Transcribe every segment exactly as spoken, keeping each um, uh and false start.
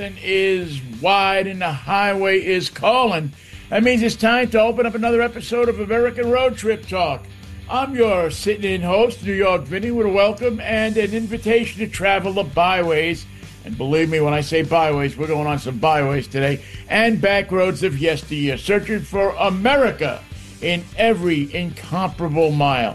Is wide and the highway is calling. That means it's time to open up another episode of American Road Trip Talk. I'm your sitting-in host, New York Vinny, with a welcome and an invitation to travel the byways. And believe me, when I say byways, we're going on some byways today and back roads of yesteryear, searching for America in every incomparable mile.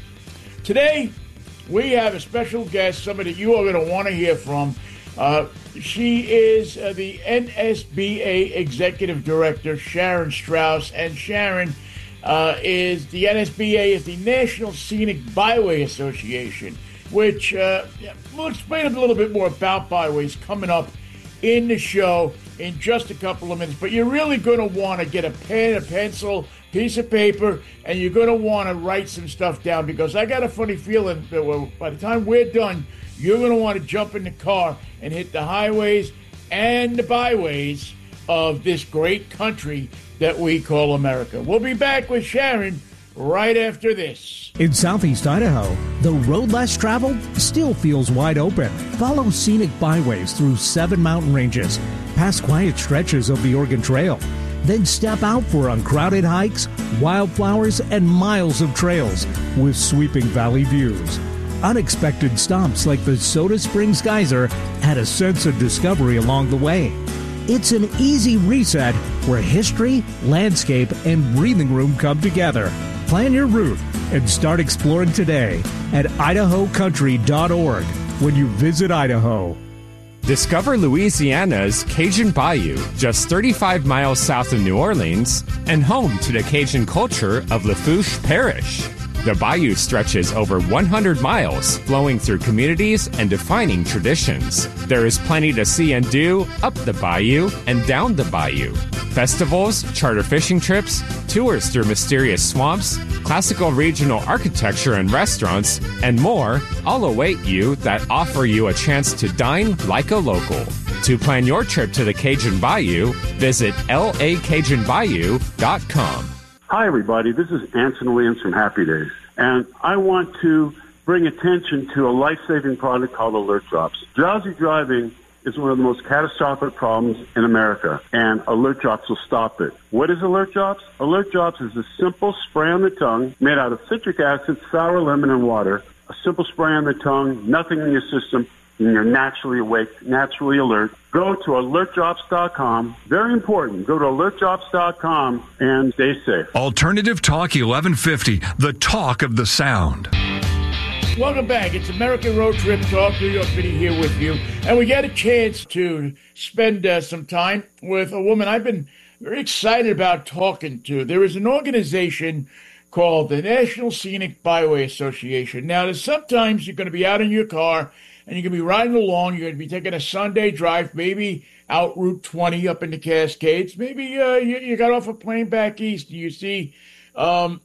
Today, we have a special guest, somebody you are going to want to hear from. Uh, she is uh, the N S B A Executive Director, Sharon Strauss, and Sharon uh, is the N S B A is the National Scenic Byway Association, which uh, we'll explain a little bit more about byways coming up in the show in just a couple of minutes. But you're really going to want to get a pen, a pencil, piece of paper, and you're going to want to write some stuff down, because I got a funny feeling that by the time we're done, you're going to want to jump in the car and hit the highways and the byways of this great country that we call America. We'll be back with Sharon right after this. In southeast Idaho, the road less traveled still feels wide open. Follow scenic byways through seven mountain ranges, past quiet stretches of the Oregon Trail. Then step out for uncrowded hikes, wildflowers, and miles of trails with sweeping valley views. Unexpected stops like the Soda Springs Geyser add a sense of discovery along the way. It's an easy reset where history, landscape, and breathing room come together. Plan your route and start exploring today at idaho country dot org when you visit Idaho. Discover Louisiana's Cajun Bayou, just thirty-five miles south of New Orleans, and home to the Cajun culture of Lafourche Parish. The bayou stretches over one hundred miles, flowing through communities and defining traditions. There is plenty to see and do up the bayou and down the bayou. Festivals, charter fishing trips, tours through mysterious swamps, classical regional architecture and restaurants, and more all await you that offer you a chance to dine like a local. To plan your trip to the Cajun Bayou, visit L A Cajun Bayou dot com. Hi, everybody. This is Anson Williams from Happy Days, and I want to bring attention to a life-saving product called Alert Drops. Drowsy driving is one of the most catastrophic problems in America, and Alert Drops will stop it. What is Alert Drops? Alert Drops is a simple spray on the tongue made out of citric acid, sour lemon, and water. A simple spray on the tongue, nothing in your system, and you're naturally awake, naturally alert. Go to alert drops dot com. Very important. Go to alert drops dot com and stay safe. Alternative Talk eleven fifty, the talk of the sound. Welcome back. It's American Road Trip Talk. New York City here with you. And we get a chance to spend uh, some time with a woman I've been very excited about talking to. There is an organization called the National Scenic Byway Association. Now, there's sometimes you're going to be out in your car and you're going to be riding along. You're going to be taking a Sunday drive, maybe out Route twenty up in the Cascades. Maybe uh, you, you got off a plane back east and you see um,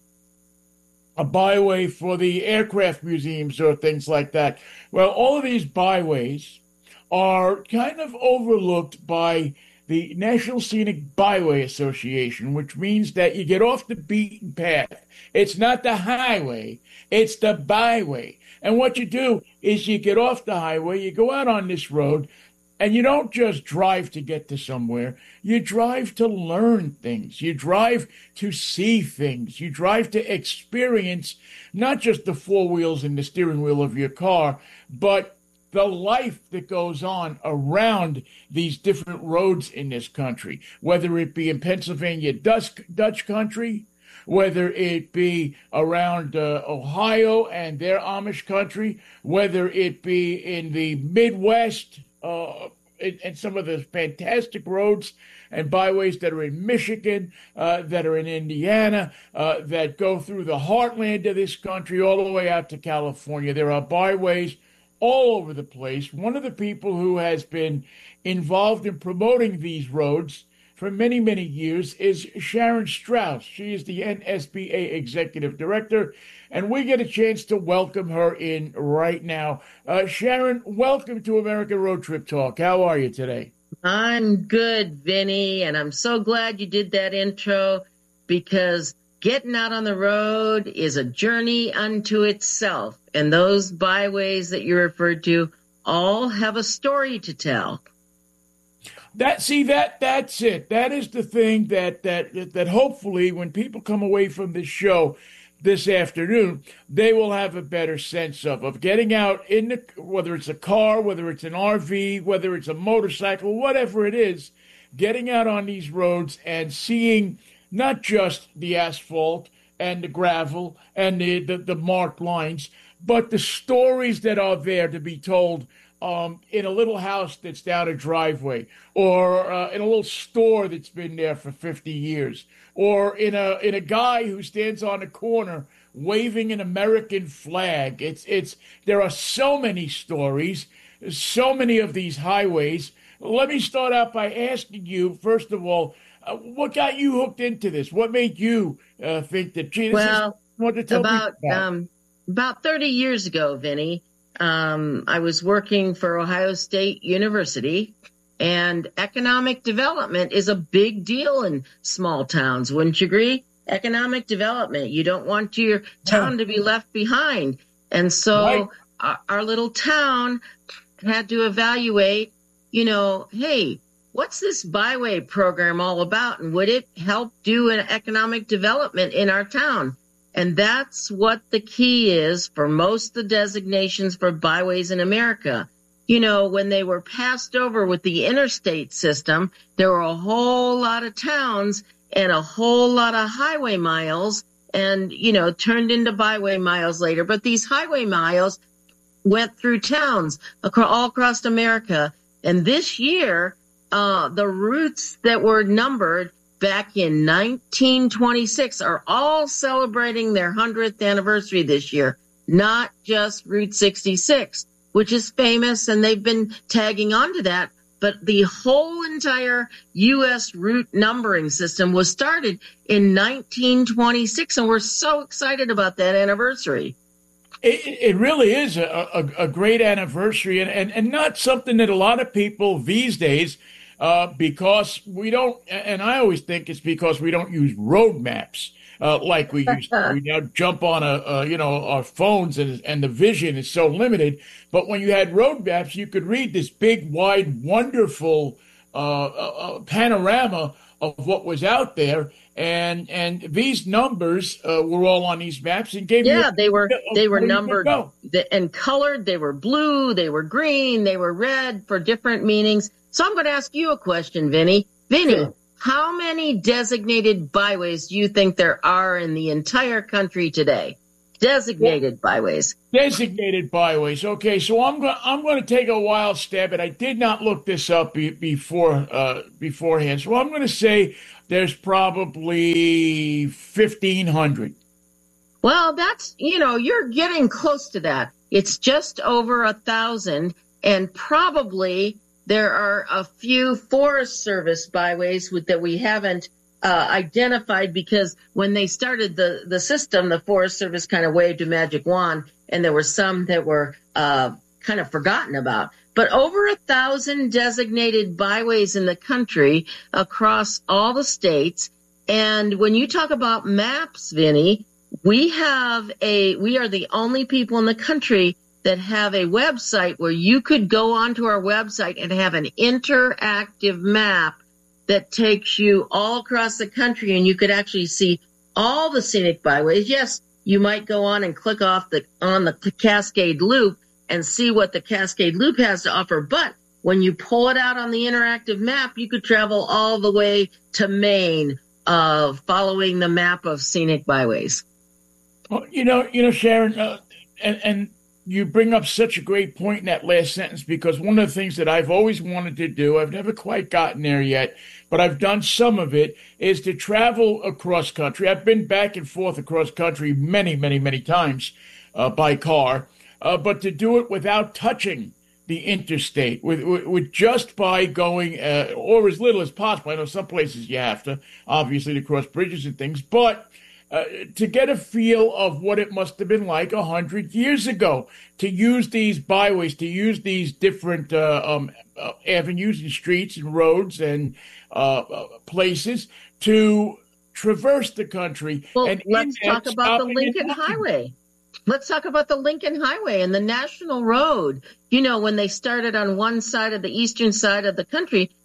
a byway for the aircraft museums or things like that. Well, all of these byways are kind of overlooked by the National Scenic Byway Association, which means that you get off the beaten path. It's not the highway, it's the byway. And what you do is you get off the highway, you go out on this road, and you don't just drive to get to somewhere. You drive to learn things. You drive to see things. You drive to experience not just the four wheels and the steering wheel of your car, but the life that goes on around these different roads in this country, whether it be in Pennsylvania, Dutch, Dutch country, whether it be around uh, Ohio and their Amish country, whether it be in the Midwest, uh, and, and some of the fantastic roads and byways that are in Michigan, uh, that are in Indiana, uh, that go through the heartland of this country all the way out to California. There are byways all over the place. One of the people who has been involved in promoting these roads for many, many years is Sharon Strauss. She is the N S B A Executive Director, and we get a chance to welcome her in right now. Uh, Sharon, welcome to American Road Trip Talk. How are you today? I'm good, Vinny, and I'm so glad you did that intro, because getting out on the road is a journey unto itself, and those byways that you referred to all have a story to tell. That see that that's it. That is the thing that that that hopefully when people come away from this show this afternoon, they will have a better sense of of getting out in the, whether it's a car, whether it's an R V, whether it's a motorcycle, whatever it is, getting out on these roads and seeing not just the asphalt and the gravel and the, the, the marked lines, but the stories that are there to be told um, in a little house that's down a driveway, or uh, in a little store that's been there for fifty years, or in a in a guy who stands on a corner waving an American flag. It's it's there are so many stories, so many of these highways. Let me start out by asking you, first of all, uh, what got you hooked into this? What made you uh, think that, gee, this well, is what to tell about, me about? Um, about thirty years ago, Vinny, um, I was working for Ohio State University, and economic development is a big deal in small towns. Wouldn't you agree? Economic development. You don't want your town to be left behind. And so Right. our, our little town had to evaluate, you know, hey, what's this byway program all about? And would it help do an economic development in our town? And that's what the key is for most of the designations for byways in America. You know, when they were passed over with the interstate system, there were a whole lot of towns and a whole lot of highway miles and, you know, turned into byway miles later. But these highway miles went through towns across, all across America. And this year, uh, the routes that were numbered back in nineteen twenty-six are all celebrating their hundredth anniversary this year, not just Route sixty-six, which is famous, and they've been tagging onto that. But the whole entire U S route numbering system was started in nineteen twenty-six, and we're so excited about that anniversary. It, it really is a, a, a great anniversary, and, and, and not something that a lot of people these days, uh, because we don't, and I always think it's because we don't use road maps uh, like we used to. We now jump on a, a you know our phones, and and the vision is so limited. But when you had road maps, you could read this big, wide, wonderful uh, uh, panorama of what was out there. And and these numbers uh, were all on these maps and gave yeah, you they were they were numbered go. and colored. They were blue, they were green, they were red for different meanings. So I'm going to ask you a question, Vinny. Vinny, Sure. How many designated byways do you think there are in the entire country today? Designated byways. Designated byways. Okay, so I'm going I'm going to take a wild stab, and I did not look this up be, before uh, beforehand. So I'm going to say there's probably fifteen hundred. Well, that's, you know, you're getting close to that. It's just over a thousand, and probably there are a few Forest Service byways with, that we haven't uh, identified, because when they started the, the system, the Forest Service kind of waved a magic wand, and there were some that were uh, kind of forgotten about. But over a thousand designated byways in the country across all the states. And when you talk about maps, Vinny, we have a, we are the only people in the country that have a website where you could go onto our website and have an interactive map that takes you all across the country, and you could actually see all the scenic byways. Yes, you might go on and click off the, on the Cascade Loop and see what the Cascade Loop has to offer. But when you pull it out on the interactive map, you could travel all the way to Maine, uh, following the map of scenic byways. Well, you know, you know, Sharon, uh, and, and you bring up such a great point in that last sentence, because one of the things that I've always wanted to do, I've never quite gotten there yet, but I've done some of it, is to travel across country. I've been back and forth across country many, many, many times uh, by car, uh, but to do it without touching the interstate, with, with, with just by going, uh, or as little as possible. I know some places you have to, obviously, to cross bridges and things, but Uh, to get a feel of what it must have been like a hundred years ago, to use these byways, to use these different uh, um, uh, avenues and streets and roads and uh, uh, places to traverse the country. Well, and let's talk about the Lincoln and Highway. Let's talk about the Lincoln Highway and the National Road. You know, when they started on one side of the eastern side of the country,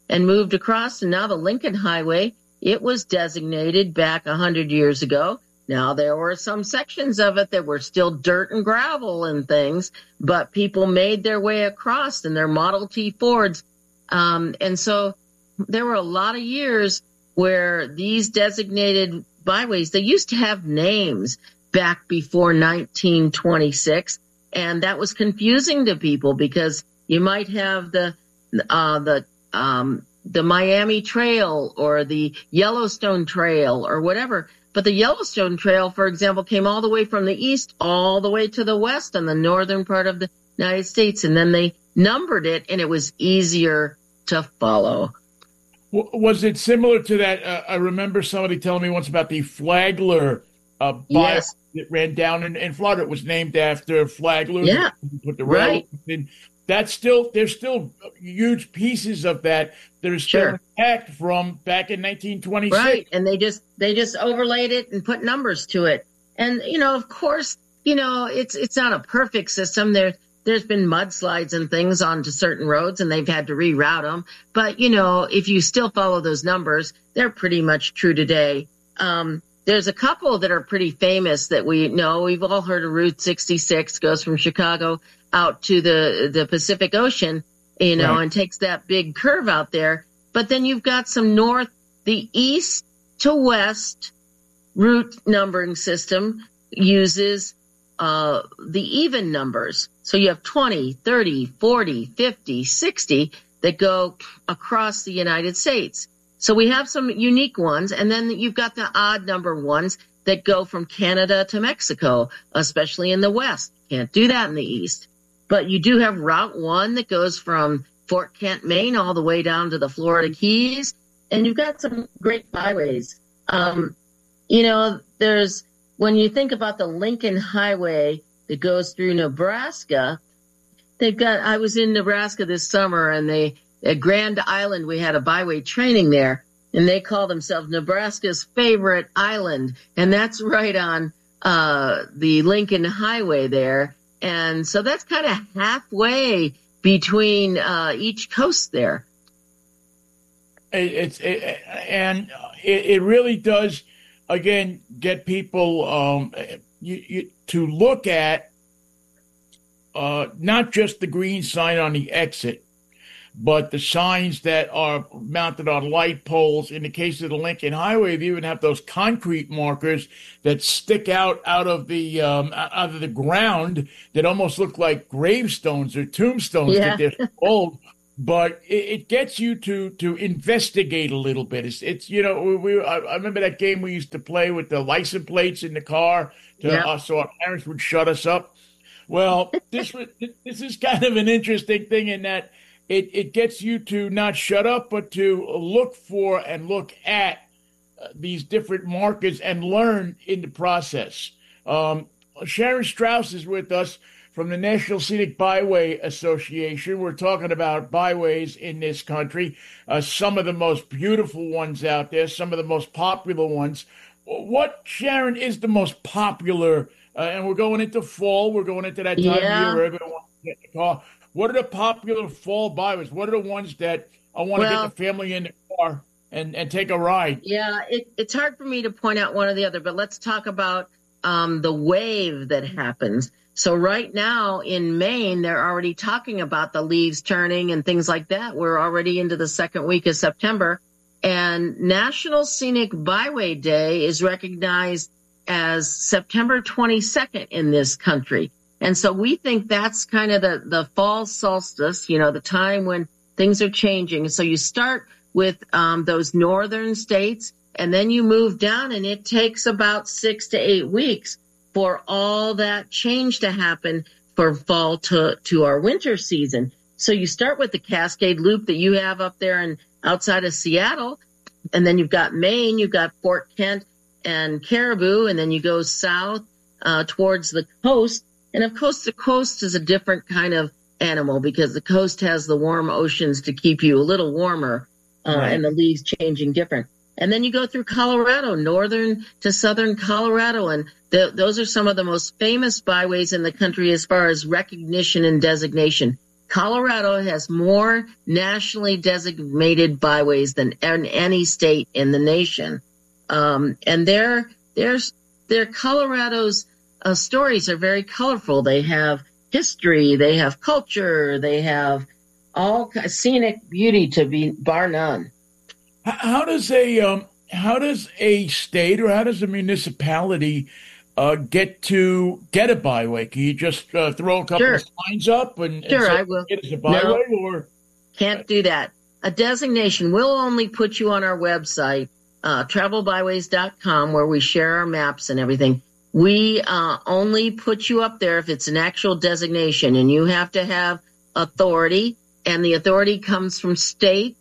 and moved across. And now the Lincoln Highway, it was designated back one hundred years ago. Now, there were some sections of it that were still dirt and gravel and things, but people made their way across in their Model T Fords. Um, and so there were a lot of years where these designated byways, they used to have names back before nineteen twenty-six, and that was confusing to people because you might have the uh, the um, the Miami Trail or the Yellowstone Trail or whatever. But the Yellowstone Trail, for example, came all the way from the east all the way to the west on the northern part of the United States. And then they numbered it, and it was easier to follow. Was it similar to that? Uh, I remember somebody telling me once about the Flagler uh, bike Yes. that ran down in, in Florida. It was named after Flagler. Yeah, who put the right. railroad in. That's still, there's still huge pieces of that that are still Sure. intact from back in nineteen twenty-six. Right. And they just they just overlaid it and put numbers to it. And, you know, of course, you know, it's it's not a perfect system. There, there's been mudslides and things onto certain roads, and they've had to reroute them. But, you know, if you still follow those numbers, they're pretty much true today. Um, there's a couple that are pretty famous that we know. We've all heard of Route sixty-six, goes from Chicago out to the, the Pacific Ocean, you know, Right. and takes that big curve out there. But then you've got some north, the east to west route numbering system uses uh, the even numbers. So you have twenty, thirty, forty, fifty, sixty that go across the United States. So we have some unique ones. And then you've got the odd number ones that go from Canada to Mexico, especially in the west. Can't do that in the east. But you do have Route one that goes from Fort Kent, Maine, all the way down to the Florida Keys. And you've got some great byways. Um, you know, there's, when you think about the Lincoln Highway that goes through Nebraska, they've got, I was in Nebraska this summer, and they, at Grand Island, we had a byway training there, and they call themselves Nebraska's favorite island. And that's right on uh, the Lincoln Highway there. And so that's kind of halfway between uh, each coast there. It, it's it, and it, it really does, again, get people um, you, you, to look at uh, not just the green sign on the exit, but the signs that are mounted on light poles. In the case of the Lincoln Highway, they even have those concrete markers that stick out out of the um, out of the ground that almost look like gravestones or tombstones Yeah. that they're old. But it, it gets you to to investigate a little bit. It's, it's you know, we, we I, I remember that game we used to play with the license plates in the car, to, Yeah. uh, so our parents would shut us up. Well, this was this is kind of an interesting thing in that it, it gets you to not shut up, but to look for and look at uh, these different markers and learn in the process. Um, Sharon Strauss is with us from the National Scenic Byway Association. We're talking about byways in this country, uh, some of the most beautiful ones out there, some of the most popular ones. What, Sharon, is the most popular? Uh, and we're going into fall. We're going into that time Yeah. of year where everyone wants to get in the car. What are the popular fall byways? What are the ones that I want to Well- get the family in the car and, and take a ride? Yeah, it, it's hard for me to point out one or the other, but let's talk about um, the wave that happens. So right now in Maine, they're already talking about the leaves turning and things like that. We're already into the second week of September. And National Scenic Byway Day is recognized as September twenty-second in this country. And so we think that's kind of the, the fall solstice, you know, the time when things are changing. So you start with um, those northern states, and then you move down, and it takes about six to eight weeks for all that change to happen for fall to, to our winter season. So you start with the Cascade Loop that you have up there and outside of Seattle, and then you've got Maine, you've got Fort Kent and Caribou, and then you go south uh, towards the coast. And of course, the coast is a different kind of animal because the coast has the warm oceans to keep you a little warmer, uh, Right. and the leaves changing different. And then you go through Colorado, northern to southern Colorado, and th- those are some of the most famous byways in the country as far as recognition and designation. Colorado has more nationally designated byways than any state in the nation. Um, and their, there's, their Colorado's uh, stories are very colorful. They have history, they have culture, they have all scenic beauty to be bar none. How does a, um, how does a state or how does a municipality Uh, get to get a byway? Can you just uh, throw a couple Sure. of signs up and, and Sure, say I will. it is a byway? No. Or Can't do that. A designation will only put you on our website, uh, travel byways dot com, where we share our maps and everything. We uh, only put you up there if it's an actual designation, and you have to have authority, and the authority comes from state,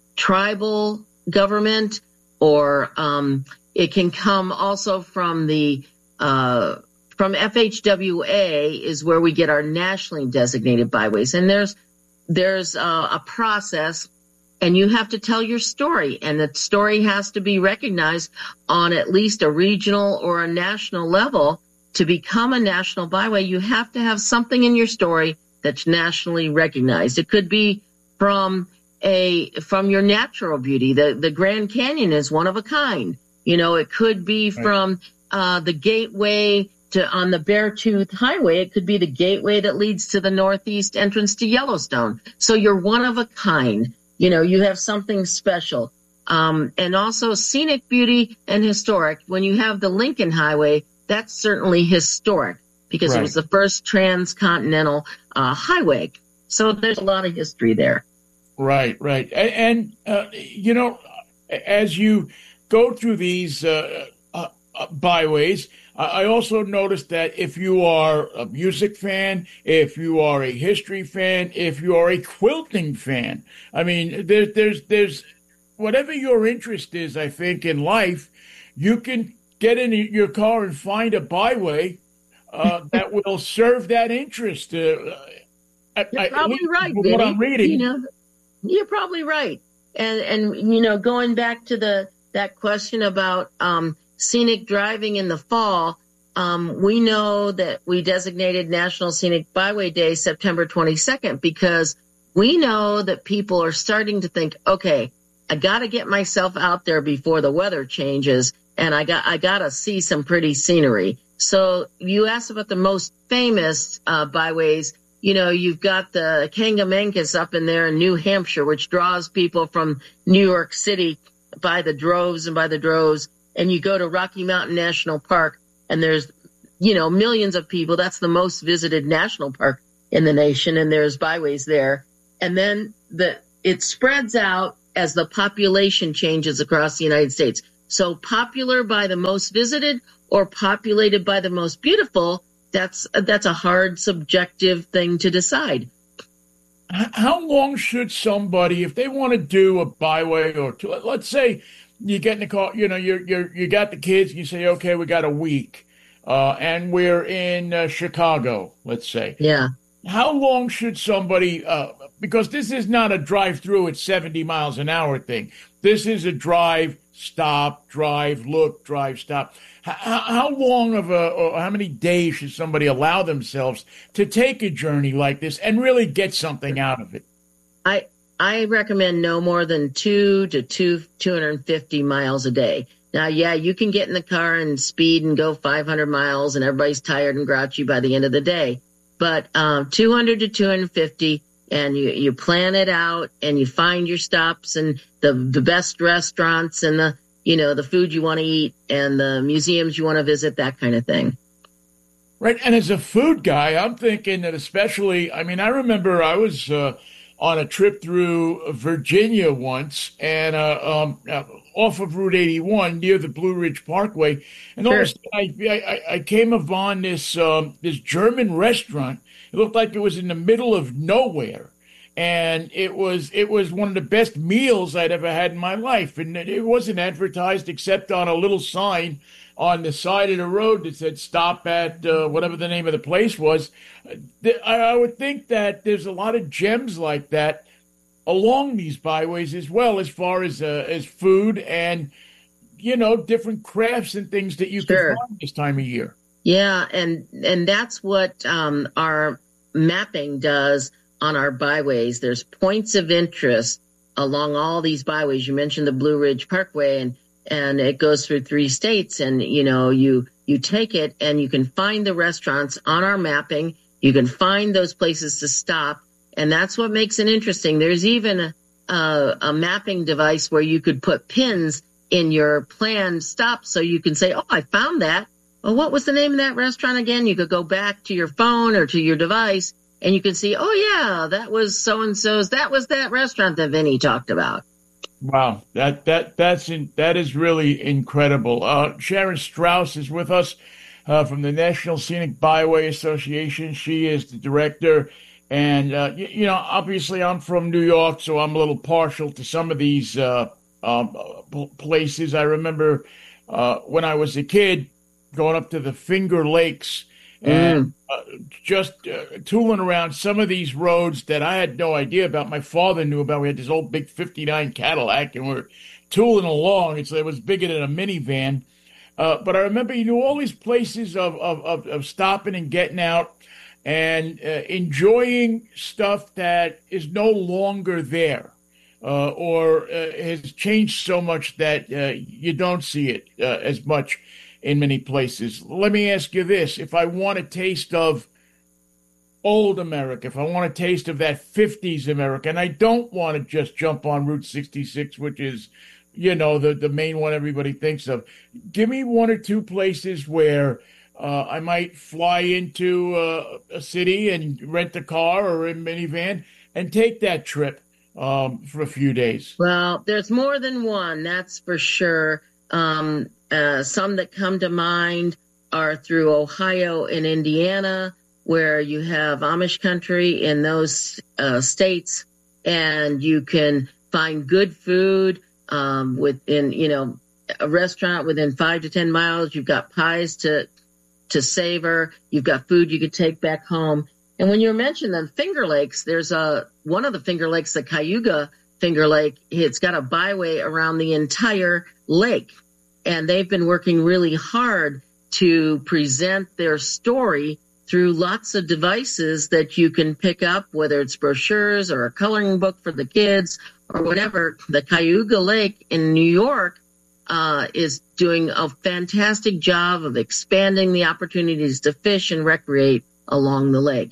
tribal government, or um, it can come also from the uh, from F H W A is where we get our nationally designated byways. And there's, there's uh, a process, and you have to tell your story, and the story has to be recognized on at least a regional or a national level. To become a national byway, you have to have something in your story that's nationally recognized. It could be from a, from your natural beauty. The, the Grand Canyon is one of a kind. You know, it could be Right. from Uh, the gateway to on the Beartooth Highway. It could be the gateway that leads to the northeast entrance to Yellowstone. So you're one of a kind. You know, you have something special. Um, and also scenic beauty and historic. When you have the Lincoln Highway, that's certainly historic because Right. it was the first transcontinental uh, highway. So there's a lot of history there. right, right, and, and uh, you know, as you go through these uh, uh, uh, byways, I also noticed that if you are a music fan, if you are a history fan, if you are a quilting fan, I mean, there's there's there's whatever your interest is. I think in life, you can get in your car and find a byway uh, that will serve that interest. Uh, I, You're I, probably right, from Vinny. what I'm reading. You know, you're probably right. And and you know, going back to the that question about um, scenic driving in the fall, um, we know that we designated National Scenic Byway Day September twenty-second because we know that people are starting to think, okay, I got to get myself out there before the weather changes, and I got I got to see some pretty scenery. So you asked about the most famous uh, byways. You know, you've got the Kangamankas up in there in New Hampshire, which draws people from New York City by the droves and by the droves. And you go to Rocky Mountain National Park, and there's, you know, millions of people. That's the most visited national park in the nation, and there's byways there. And then the it spreads out as the population changes across the United States. So popular by the most visited or populated by the most beautiful, that's that's a hard subjective thing to decide. How long should somebody, if they want to do a byway or two, let's say you get in the car, you know, you're, you're, you got the kids and you say, okay, we got a week uh, and we're in uh, Chicago, let's say. Yeah. How long should somebody, uh, because this is not a drive through at seventy miles an hour thing. This is a drive, stop, drive, look, drive, stop. How, how long of a, or how many days should somebody allow themselves to take a journey like this and really get something out of it? I I recommend no more than two to two two hundred fifty miles a day. Now, yeah, you can get in the car and speed and go five hundred miles, and everybody's tired and grouchy by the end of the day. But um, two hundred to two hundred fifty, and you you plan it out, and you find your stops and the the best restaurants and the you know the food you want to eat and the museums you want to visit, that kind of thing. Right, and as a food guy, I'm thinking that especially, I mean, I remember I was uh, on a trip through Virginia once, and uh, um, uh, off of Route eighty-one near the Blue Ridge Parkway, and all Sure. of a sudden I, I, I came upon this um, this German restaurant. It looked like it was in the middle of nowhere, and it was it was one of the best meals I'd ever had in my life, and it, it wasn't advertised except on a little sign on the side of the road that said stop at uh, whatever the name of the place was. I, I would think that there's a lot of gems like that along these byways as well, as far as uh, as food and, you know, different crafts and things that you Sure. can find this time of year. Yeah, and and that's what um, our mapping does on our byways. There's points of interest along all these byways. You mentioned the Blue Ridge Parkway, and and it goes through three states. And, you know, you you take it and you can find the restaurants on our mapping. You can find those places to stop. And that's what makes it interesting. There's even a, a, a mapping device where you could put pins in your planned stop so you can say, oh, I found that. Well, what was the name of that restaurant again? You could go back to your phone or to your device and you can see, oh, yeah, that was so-and-so's. That was that restaurant that Vinny talked about. Wow, that that that's in, that is really incredible. Uh, Sharon Strauss is with us uh, from the National Scenic Byway Association. She is the director. And, uh, you, you know, obviously I'm from New York, so I'm a little partial to some of these uh, um, places. I remember uh, when I was a kid going up to the Finger Lakes and mm. uh, just uh, tooling around some of these roads that I had no idea about. My father knew about. We had this old big fifty-nine Cadillac, and we we're tooling along. It's, it was bigger than a minivan. Uh, but I remember you knew all these places of, of, of, of stopping and getting out and uh, enjoying stuff that is no longer there uh, or uh, has changed so much that uh, you don't see it uh, as much in many places. Let me ask you this. If I want a taste of old America, if I want a taste of that fifties America, and I don't want to just jump on Route sixty-six, which is, you know, the, the main one everybody thinks of, give me one or two places where uh, I might fly into uh, a city and rent a car or a minivan and take that trip um, for a few days. Well, there's more than one, that's for sure. Um, uh, some that come to mind are through Ohio and Indiana, where you have Amish country in those uh, states, and you can find good food um, within, you know, a restaurant within five to ten miles. You've got pies to to savor. You've got food you could take back home. And when you mentioned the Finger Lakes, there's a one of the Finger Lakes, the Cayuga Finger Lake. It's got a byway around the entire lake, and they've been working really hard to present their story through lots of devices that you can pick up, whether it's brochures or a coloring book for the kids or whatever. The Cayuga Lake in New York uh, is doing a fantastic job of expanding the opportunities to fish and recreate along the lake.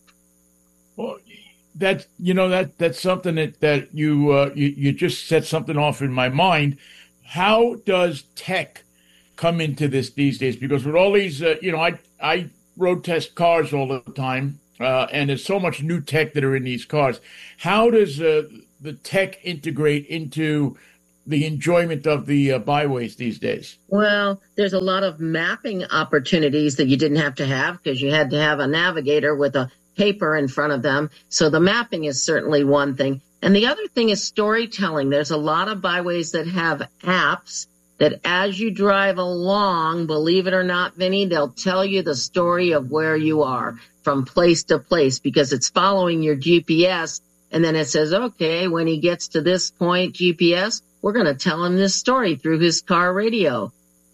Well, that, you know, that that's something that, that you, uh, you, you just set something off in my mind. How does tech come into this these days? Because with all these, uh, you know, I, I, road test cars all the time, uh, and there's so much new tech that are in these cars. How does uh, the tech integrate into the enjoyment of the uh, byways these days? Well, there's a lot of mapping opportunities that you didn't have to have because you had to have a navigator with a paper in front of them. So the mapping is certainly one thing. And the other thing is storytelling. There's a lot of byways that have apps that as you drive along, believe it or not, Vinny, they'll tell you the story of where you are from place to place because it's following your G P S. And then it says, okay, when he gets to this point, G P S, we're going to tell him this story through his car radio.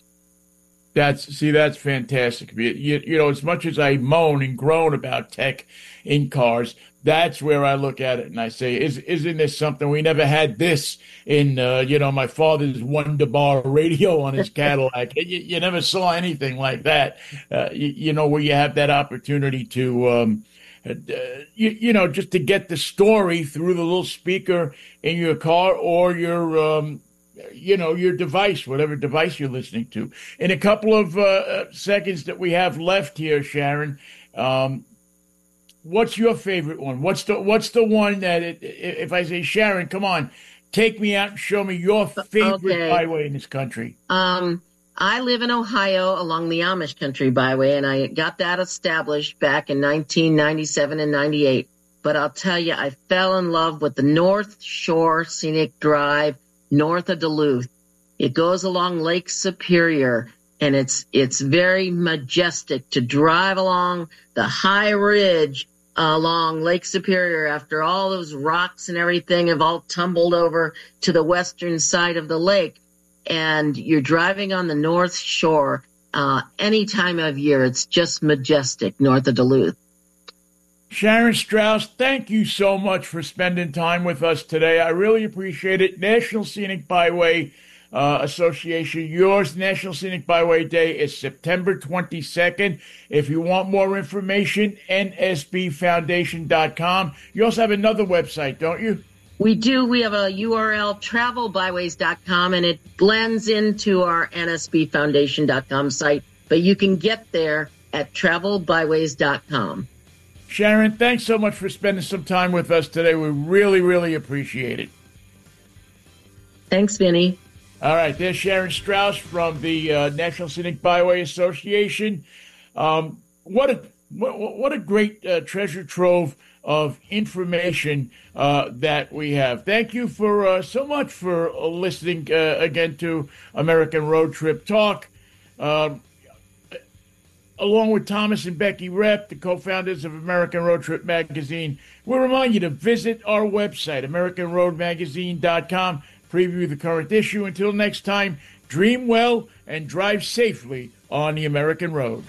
That's, see, that's fantastic. You, you know, as much as I moan and groan about tech in cars, that's where I look at it and I say, is, isn't this something? We never had this in, uh, you know, my father's Wonder Bar radio on his Cadillac. you, you never saw anything like that, uh, you, you know, where you have that opportunity to, um, uh, you, you know, just to get the story through the little speaker in your car or your, um, you know, your device, whatever device you're listening to. In a couple of uh, seconds that we have left here, Sharon, um, what's your favorite one? What's the what's the one that it, if I say, Sharon, come on, take me out and show me your favorite okay. byway in this country? Um, I live in Ohio along the Amish country byway, and I got that established back in nineteen ninety-seven and ninety-eight. But I'll tell you, I fell in love with the North Shore Scenic Drive north of Duluth. It goes along Lake Superior, and it's it's very majestic to drive along the high ridge uh, along Lake Superior after all those rocks and everything have all tumbled over to the western side of the lake. And you're driving on the North Shore uh, any time of year. It's just majestic north of Duluth. Sharon Strauss, thank you so much for spending time with us today. I really appreciate it. National Scenic Byway uh, Association, yours National Scenic Byway Day is September twenty-second. If you want more information, N S B foundation dot com. You also have another website, don't you? We do. We have a U R L, travel byways dot com, and it blends into our N S B foundation dot com site. But you can get there at travel byways dot com. Sharon, thanks so much for spending some time with us today. We really, really appreciate it. Thanks, Vinny. All right, there's Sharon Strauss from the uh, National Scenic Byway Association. Um, what a what, what a great uh, treasure trove of information uh, that we have. Thank you for uh, so much for uh, listening uh, again to American Road Trip Talk. Uh, Along with Thomas and Becky Rep, the co-founders of American Road Trip Magazine, we'll remind you to visit our website, American Road Magazine dot com, preview the current issue. Until next time, dream well and drive safely on the American road.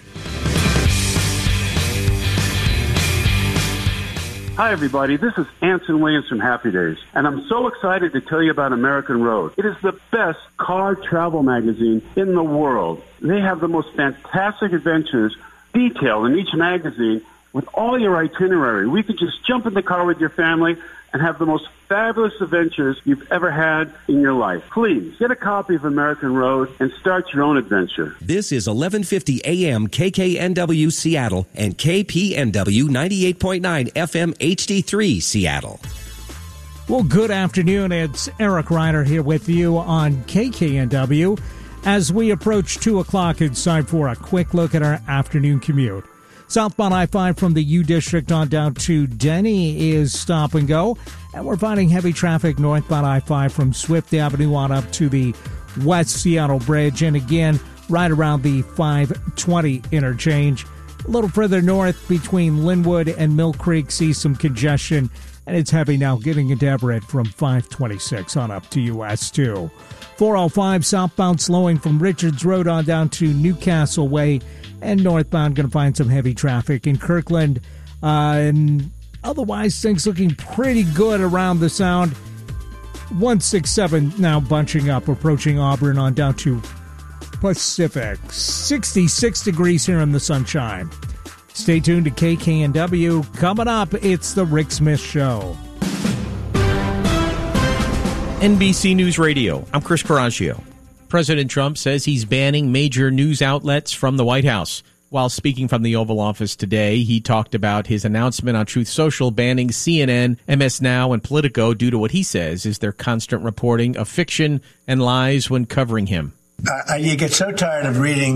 Hi, everybody. This is Anson Williams from Happy Days, and I'm so excited to tell you about American Road. It is the best car travel magazine in the world. They have the most fantastic adventures detailed in each magazine with all your itinerary. We could just jump in the car with your family and have the most fabulous adventures you've ever had in your life. Please get a copy of American Road and start your own adventure. This is eleven fifty A M K K N W Seattle and K P N W ninety-eight point nine F M H D three Seattle. Well, good afternoon. It's Eric Reiner here with you on K K N W. As we approach two o'clock, it's time for a quick look at our afternoon commute. Southbound I five from the U District on down to Denny is stop and go. And we're finding heavy traffic northbound I five from Swift Avenue on up to the West Seattle Bridge. And again, right around the five twenty interchange. A little further north between Linwood and Mill Creek, see some congestion. And it's heavy now getting into Everett from five twenty-six on up to U S two. four oh five southbound slowing from Richards Road on down to Newcastle Way. And northbound going to find some heavy traffic in Kirkland. Uh, and otherwise, things looking pretty good around the Sound. one sixty-seven now bunching up, approaching Auburn on down to Pacific. sixty-six degrees here in the sunshine. Stay tuned to K K N W. Coming up, it's the Rick Smith Show. N B C News Radio, I'm Chris Coraggio. President Trump says he's banning major news outlets from the White House. While speaking from the Oval Office today, he talked about his announcement on Truth Social banning C N N, M S Now, and Politico due to what he says is their constant reporting of fiction and lies when covering him. Uh, you get so tired of reading